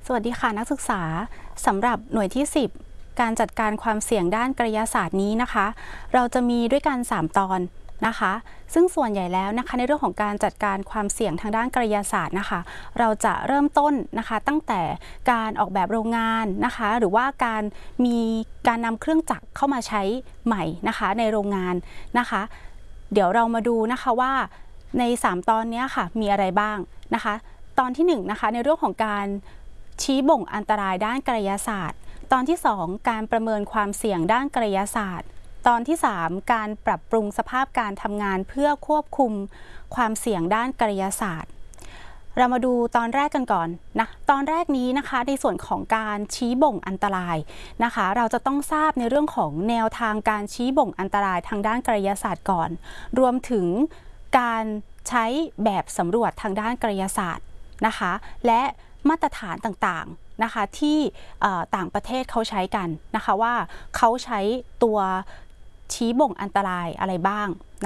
สวัสดีค่ะนักศึกษาสำหรับหน่วยที่ 10การจัดการความเสี่ยงด้านกายศาสตร์นี้นะคะเราจะมีด้วยกัน3ตอนนะคะซึ่งส่วนใหญ่แล้วนะคะในเรื่องของการจัดการความเสี่ยงทางด้านกายศาสตร์นะคะเราจะเริ่มต้นนะคะตั้งแต่การออกแบบโรงงานนะคะหรือว่าการนำเครื่องจักรเข้ามาใช้ใหม่นะคะในโรงงานนะคะเดี๋ยวเรามาดูนะคะว่าใน3ตอนนี้ค่ะมีอะไรบ้างนะคะตอนที่1นะคะในเรื่องของการชี้บ่งอันตรายด้านกายศาสตร์ตอนที่2การประเมินความเสี่ยงด้านกายศาสตร์ตอนที่3การปรับปรุงสภาพการทำงานเพื่อควบคุมความเสี่ยงด้านกายศาสตร์เรามาดูตอนแรกกันก่อนนะตอนแรกนี้นะคะในส่วนของการชี้บ่งอันตรายนะคะเราจะต้องทราบในเรื่องของแนวทางการชี้บ่งอันตรายทางด้านกายศาสตร์ก่อนรวมถึงการใช้แบบสำรวจทางด้านกายศาสตร์นะคะและมาตรฐานต่างๆนะคะที่ต่างประเทศเขาใช้กันนะคะว่าเขาใช้ตัวชี้บ่งอันตรายอะไรบ้าง